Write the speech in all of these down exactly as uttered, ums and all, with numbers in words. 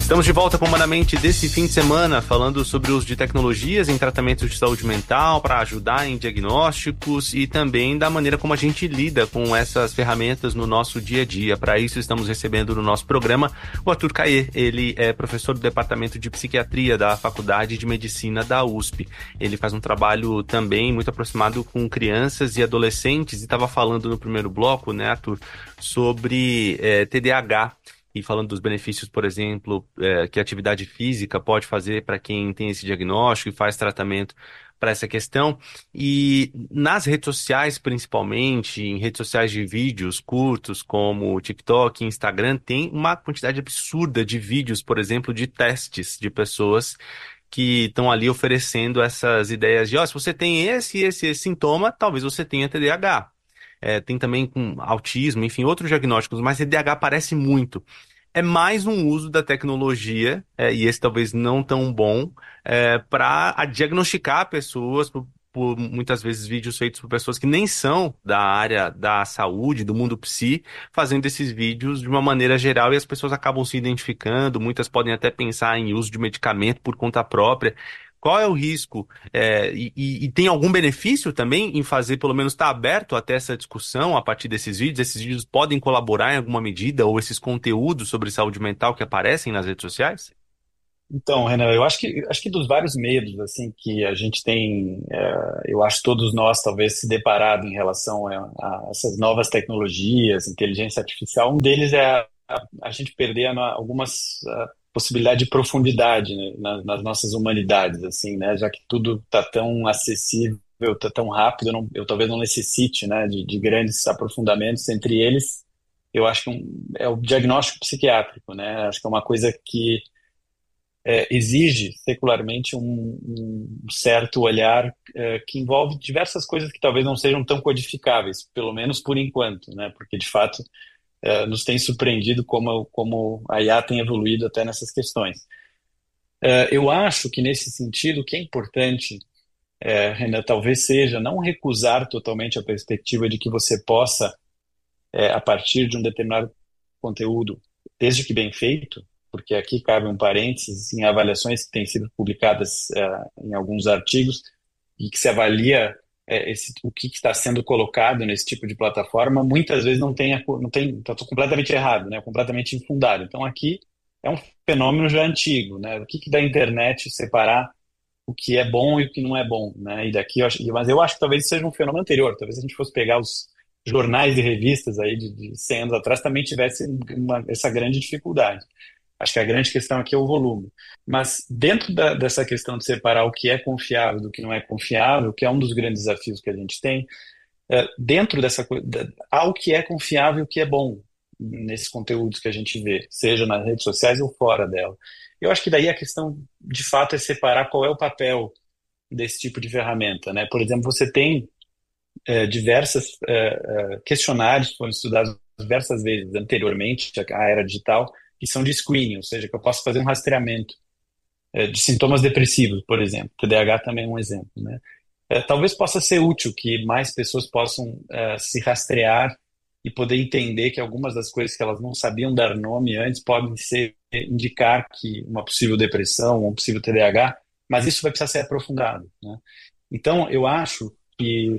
Estamos de volta com o Humanamente desse fim de semana, falando sobre o uso de tecnologias em tratamentos de saúde mental para ajudar em diagnósticos e também da maneira como a gente lida com essas ferramentas no nosso dia a dia. Para isso, estamos recebendo no nosso programa o Arthur Caê. Ele é professor do Departamento de Psiquiatria da Faculdade de Medicina da U S P. Ele faz um trabalho também muito aproximado com crianças e adolescentes e estava falando no primeiro bloco, né, Arthur, sobre é, T D A H. E falando dos benefícios, por exemplo, é, que a atividade física pode fazer para quem tem esse diagnóstico e faz tratamento para essa questão. E nas redes sociais, principalmente, em redes sociais de vídeos curtos, como o TikTok e Instagram, tem uma quantidade absurda de vídeos, por exemplo, de testes de pessoas que estão ali oferecendo essas ideias de, ó, se você tem esse, esse, esse sintoma, talvez você tenha T D A H. É, tem também com autismo, enfim, outros diagnósticos, mas T D A H aparece muito. É mais um uso da tecnologia, é, e esse talvez não tão bom, é, para diagnosticar pessoas, por, por muitas vezes vídeos feitos por pessoas que nem são da área da saúde, do mundo psi, fazendo esses vídeos de uma maneira geral e as pessoas acabam se identificando, muitas podem até pensar em uso de medicamento por conta própria. Qual é o risco? É, e, e- e tem algum benefício também em fazer, pelo menos estar aberto até essa discussão a partir desses vídeos? Esses vídeos podem colaborar em alguma medida, ou esses conteúdos sobre saúde mental que aparecem nas redes sociais? Então, Renan, eu acho que acho que dos vários medos assim que a gente tem, é, eu acho que todos nós talvez se deparado em relação a, a essas novas tecnologias, inteligência artificial, um deles é a, a, a gente perder a- algumas a, possibilidade de profundidade, né, nas, nas nossas humanidades, assim, né, já que tudo está tão acessível, está tão rápido, eu, não- eu talvez não necessite, né, de, de grandes aprofundamentos entre eles. Eu acho que um, é o diagnóstico psiquiátrico, né? Acho que é uma coisa que é, exige secularmente um, um certo olhar é, que envolve diversas coisas que talvez não sejam tão codificáveis, pelo menos por enquanto, né? Porque de fato é, nos tem surpreendido como, como a I A tem evoluído até nessas questões. É, eu acho que nesse sentido o que é importante, é, Renan, talvez seja não recusar totalmente a perspectiva de que você possa, é, a partir de um determinado conteúdo, desde que bem feito, porque aqui cabe um parênteses em avaliações que têm sido publicadas eh, em alguns artigos e que se avalia eh, esse, o que que está sendo colocado nesse tipo de plataforma, muitas vezes não tem, a co- não tem, está completamente errado, né? Completamente infundado. Então aqui é um fenômeno já antigo, né? O que que da internet separar o que é bom e o que não é bom, né? E daqui, eu acho, mas eu acho que talvez seja um fenômeno anterior. Talvez se a gente fosse pegar os jornais e revistas aí de, de cem anos atrás, também tivesse uma- essa grande dificuldade. Acho que a grande questão aqui é o volume. Mas dentro da- dessa questão de separar o que é confiável do que não é confiável, que é um dos grandes desafios que a gente tem, é, dentro dessa coisa, há o que é confiável e o que é bom nesses conteúdos que a gente vê, seja nas redes sociais ou fora dela. Eu acho que daí a questão, de fato, é separar qual é o papel desse tipo de ferramenta, né? Por exemplo, você tem é, diversas é, é, questionários que foram estudados diversas vezes anteriormente à era digital, que são de screening, ou seja, que eu posso fazer um rastreamento é, de sintomas depressivos, por exemplo. T D A H também é um exemplo, né? É, talvez possa ser útil que mais pessoas possam é, se rastrear e poder entender que algumas das coisas que elas não sabiam dar nome antes podem ser indicar que uma possível depressão ou um possível T D A H, mas isso vai precisar ser aprofundado, né? Então, eu acho que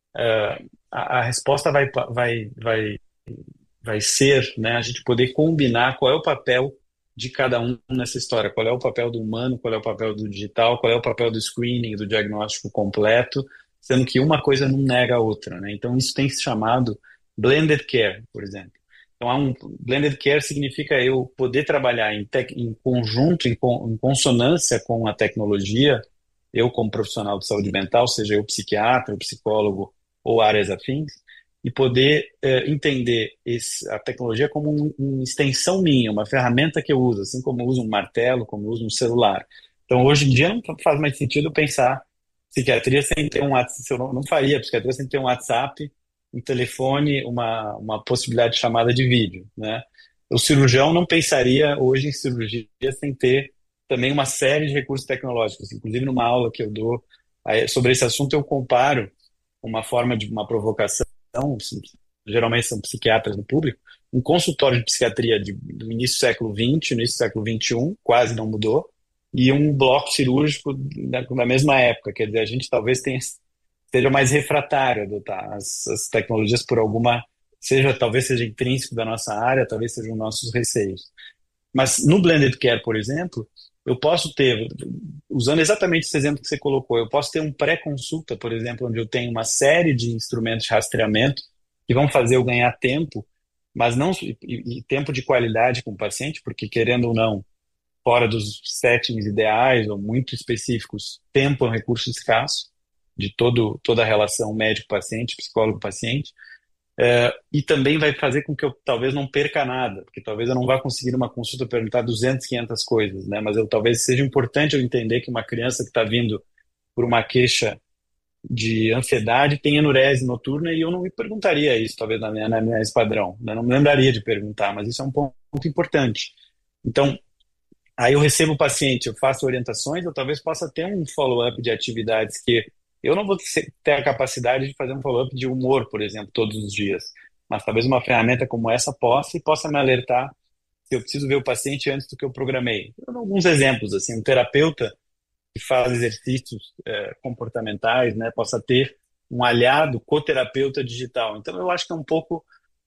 é, a, a resposta vai, vai, vai, vai ser, né, a gente poder combinar qual é o papel de cada um nessa história, qual é o papel do humano, qual é o papel do digital, qual é o papel do screening, do diagnóstico completo, sendo que uma coisa não nega a outra, né? Então isso tem se chamado blended care, por exemplo. Então, há um blended care significa eu poder trabalhar em, tec, em conjunto, em, con, em consonância com a tecnologia, eu como profissional de saúde mental, seja eu psiquiatra, psicólogo ou áreas afins, e poder eh, entender esse, a tecnologia como um, uma extensão minha, uma ferramenta que eu uso, assim como eu uso um martelo, como eu uso um celular. Então, hoje em dia, não faz mais sentido pensar psiquiatria sem ter um WhatsApp. Eu não, não faria psiquiatria sem ter um WhatsApp, um telefone, uma, uma possibilidade de chamada de vídeo, né? O cirurgião não pensaria hoje em cirurgia sem ter também uma série de recursos tecnológicos. Inclusive, numa aula que eu dou aí, sobre esse assunto, eu comparo uma forma de uma provocação geralmente são psiquiatras do público, um consultório de psiquiatria de, do início do século vinte, início do século vinte e um, quase não mudou, e um bloco cirúrgico da, da mesma época. Quer dizer, a gente talvez tenha, seja mais refratário a adotar as, as tecnologias por alguma, seja talvez seja intrínseco da nossa área, talvez sejam nossos receios. Mas no Blended Care, por exemplo, eu posso ter, usando exatamente esse exemplo que você colocou, eu posso ter um pré-consulta, por exemplo, onde eu tenho uma série de instrumentos de rastreamento que vão fazer eu ganhar tempo, mas não e, e tempo de qualidade com o paciente, porque querendo ou não, fora dos settings ideais ou muito específicos, tempo é um recurso escasso de todo, toda a relação médico-paciente, psicólogo-paciente. É, e também vai fazer com que eu talvez não perca nada, porque talvez eu não vá conseguir numa consulta perguntar duzentas, quinhentas coisas, né? Mas eu, talvez seja importante eu entender que uma criança que está vindo por uma queixa de ansiedade tem enurese noturna e eu não me perguntaria isso, talvez na minha, na minha padrão, né? Não me lembraria de perguntar, mas isso é um ponto importante. Então, aí eu recebo o paciente, eu faço orientações, eu talvez possa ter um follow-up de atividades que eu não vou ter a capacidade de fazer um follow-up de humor, por exemplo, todos os dias. Mas talvez uma ferramenta como essa possa e possa me alertar se eu preciso ver o paciente antes do que eu programei. Eu dou alguns exemplos, assim, um terapeuta que faz exercícios é, comportamentais, né, possa ter um aliado coterapeuta digital. Então, eu acho que é um pouco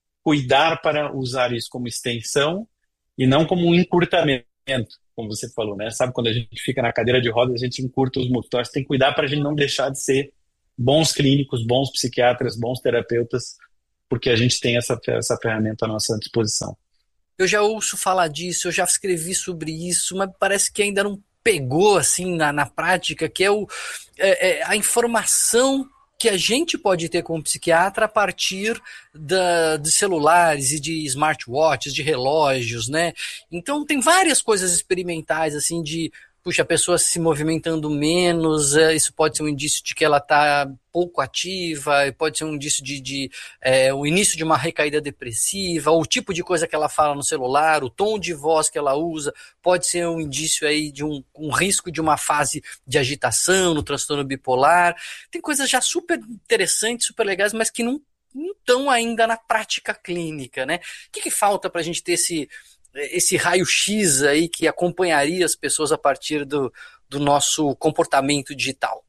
cuidar para usar isso como extensão e não como um encurtamento, como você falou, né? Sabe quando a gente fica na cadeira de rodas, a gente encurta os músculos. Então, a gente tem que cuidar para a gente não deixar de ser bons clínicos, bons psiquiatras, bons terapeutas, porque a gente tem essa, essa ferramenta à nossa disposição. Eu já ouço falar disso, eu já escrevi sobre isso, mas parece que ainda não pegou assim na, na prática, que é, o, é, é a informação que a gente pode ter como psiquiatra a partir da, de celulares e de smartwatches, de relógios, né? Então tem várias coisas experimentais, assim, de, puxa, a pessoa se movimentando menos, isso pode ser um indício de que ela está pouco ativa, pode ser um indício de, de é, o início de uma recaída depressiva, ou o tipo de coisa que ela fala no celular, o tom de voz que ela usa, pode ser um indício aí de um, um risco de uma fase de agitação no transtorno bipolar. Tem coisas já super interessantes, super legais, mas que não não estão ainda na prática clínica, né? O que, que falta para a gente ter esse esse raio-x aí que acompanharia as pessoas a partir do, do nosso comportamento digital?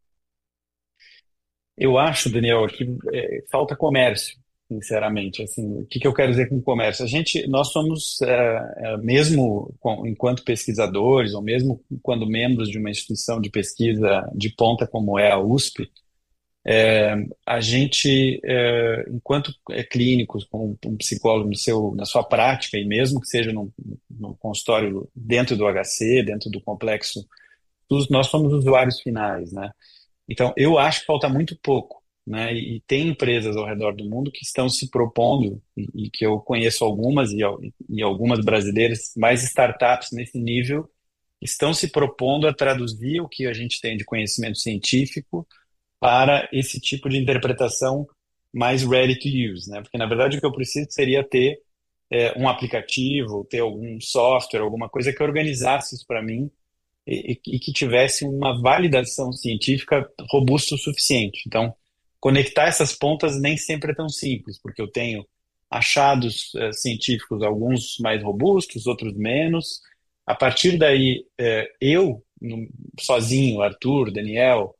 Eu acho, Daniel, que é, falta comércio, sinceramente. Assim, o que, que eu quero dizer com comércio? A gente, nós somos, é, é, mesmo com, enquanto pesquisadores, ou mesmo quando membros de uma instituição de pesquisa de ponta como é a U S P, É, a gente, é, enquanto é, clínicos, como um psicólogo no seu, na sua prática, e mesmo que seja no, no consultório dentro do H C, dentro do complexo, todos nós somos usuários finais, né? Então, eu acho que falta muito pouco, né? E, e tem empresas ao redor do mundo que estão se propondo, e, e que eu conheço algumas, e, e algumas brasileiras, mais startups nesse nível, estão se propondo a traduzir o que a gente tem de conhecimento científico para esse tipo de interpretação mais ready to use, né? Porque, na verdade, o que eu preciso seria ter é, um aplicativo, ter algum software, alguma coisa que organizasse isso para mim e, e que tivesse uma validação científica robusta o suficiente. Então, conectar essas pontas nem sempre é tão simples, porque eu tenho achados é, científicos, alguns mais robustos, outros menos. A partir daí, é, eu, no, sozinho, Arthur, Daniel,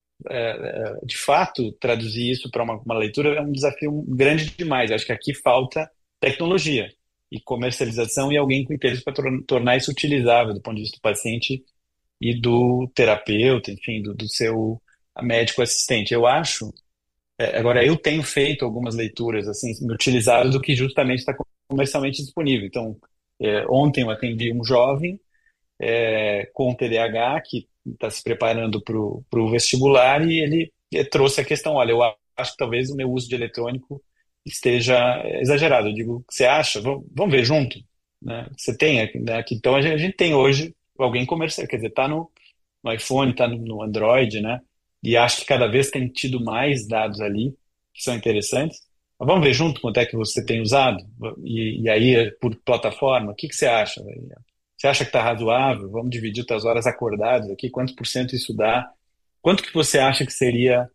de fato, traduzir isso para uma, uma leitura é um desafio grande demais. Acho que aqui falta tecnologia e comercialização e alguém com interesse para tor tornar isso utilizável do ponto de vista do paciente e do terapeuta, enfim, do, do seu médico assistente. Eu acho, é, agora eu tenho feito algumas leituras assim, me utilizado do que justamente está comercialmente disponível. Então, é, ontem eu atendi um jovem é, com T D A H que está se preparando para o vestibular e ele trouxe a questão, olha, eu acho que talvez o meu uso de eletrônico esteja exagerado. Eu digo, você acha? Vamos, vamos ver junto, né? Você tem, né? Então a gente, a gente tem hoje alguém comercial, quer dizer, está no, no iPhone, está no, no Android, né? E acho que cada vez tem tido mais dados ali que são interessantes. Mas vamos ver junto quanto é que você tem usado? E, e aí, por plataforma, o que, que você acha? Você acha que está razoável? Vamos dividir as horas acordadas aqui, quantos por cento isso dá? Quanto que você acha que seria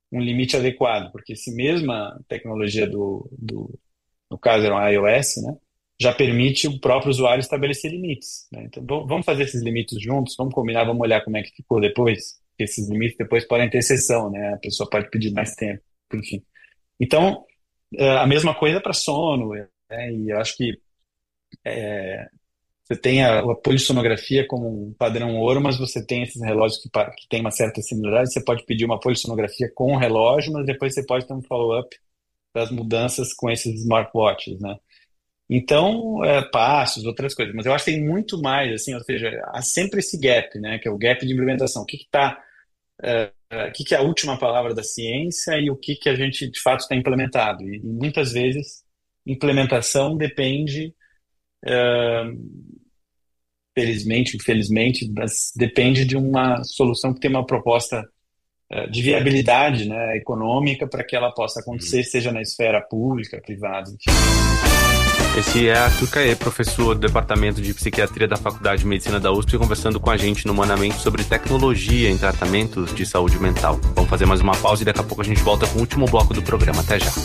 um limite adequado, porque se mesmo a tecnologia do, do no caso era um iOS, né, já permite o próprio usuário estabelecer limites, né? Então vamos fazer esses limites juntos, vamos combinar, vamos olhar como é que ficou depois, porque esses limites depois podem ter exceção, né? A pessoa pode pedir mais tempo, enfim. Então, a mesma coisa para sono, né? E eu acho que é, você tem a, a polissonografia como um padrão ouro, mas você tem esses relógios que, que tem uma certa similaridade, você pode pedir uma polissonografia com o relógio, mas depois você pode ter um follow-up das mudanças com esses smartwatches, né? Então, é, passos, outras coisas. Mas eu acho que tem muito mais, assim, ou seja, há sempre esse gap, né? Que é o gap de implementação. O que que tá, é, o que que é a última palavra da ciência e o que que a gente, de fato, está implementado. E, e muitas vezes, implementação depende, é, felizmente, infelizmente, mas depende de uma solução que tem uma proposta de viabilidade, né, econômica para que ela possa acontecer, seja na esfera pública, privada, enfim. Esse é Arthur Caê, professor do Departamento de Psiquiatria da Faculdade de Medicina da U S P, conversando com a gente no Humanamente sobre tecnologia em tratamentos de saúde mental. Vamos fazer mais uma pausa e daqui a pouco a gente volta com o último bloco do programa. Até já.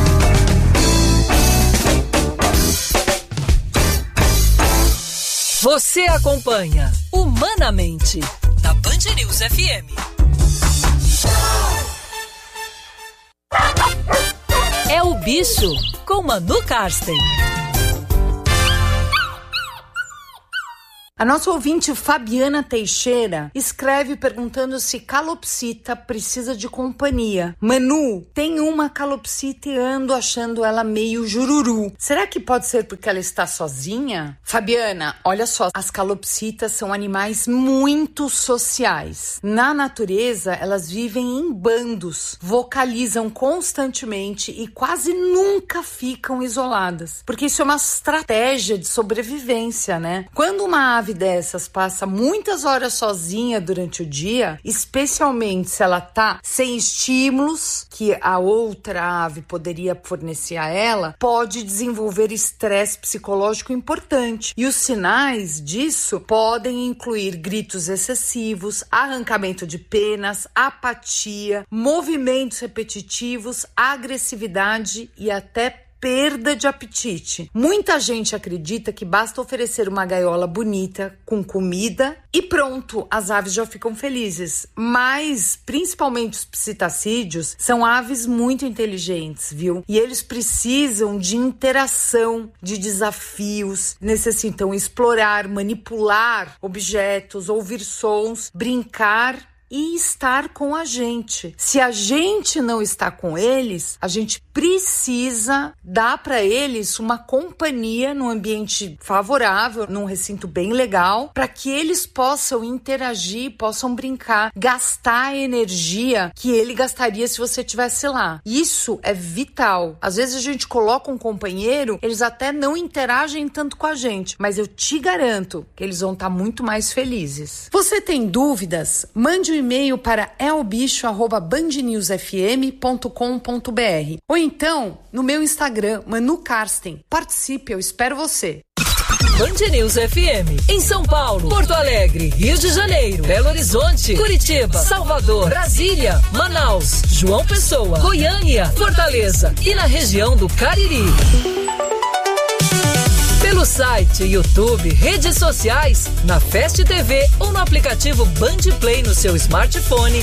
Você acompanha Humanamente da Band News F M. É o Bicho, com Manu Karsten. A nossa ouvinte Fabiana Teixeira escreve perguntando se calopsita precisa de companhia. Manu, tem uma calopsita e ando achando ela meio jururu. Será que pode ser porque ela está sozinha? Fabiana, olha só, as calopsitas são animais muito sociais. Na natureza, elas vivem em bandos, vocalizam constantemente e quase nunca ficam isoladas, porque isso é uma estratégia de sobrevivência, né? Quando uma ave dessas passa muitas horas sozinha durante o dia, especialmente se ela tá sem estímulos que a outra ave poderia fornecer a ela, pode desenvolver estresse psicológico importante. E os sinais disso podem incluir gritos excessivos, arrancamento de penas, apatia, movimentos repetitivos, agressividade e até perda de apetite. Muita gente acredita que basta oferecer uma gaiola bonita com comida e pronto, as aves já ficam felizes. Mas, principalmente os psitacídeos, são aves muito inteligentes, viu? E eles precisam de interação, de desafios, necessitam explorar, manipular objetos, ouvir sons, brincar e estar com a gente. Se a gente não está com eles, a gente precisa dar para eles uma companhia num ambiente favorável, num recinto bem legal, para que eles possam interagir, possam brincar, gastar a energia que ele gastaria se você estivesse lá. Isso é vital. Às vezes a gente coloca um companheiro, eles até não interagem tanto com a gente, mas eu te garanto que eles vão estar muito mais felizes. Você tem dúvidas? Mande um e-mail para elbicho arroba band news f m ponto com ponto b r ou então no meu Instagram, Manu Karsten. Participe, eu espero você. Band News F M, em São Paulo, Porto Alegre, Rio de Janeiro, Belo Horizonte, Curitiba, Salvador, Brasília, Manaus, João Pessoa, Goiânia, Fortaleza e na região do Cariri. Pelo site, YouTube, redes sociais, na Fast T V ou no aplicativo Band Play no seu smartphone,